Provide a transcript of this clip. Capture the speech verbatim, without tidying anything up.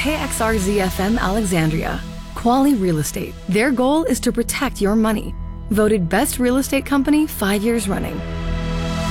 K X R Z F M Alexandria. Quali Real Estate. Their goal is to protect your money. Voted Best Real Estate Company five years running.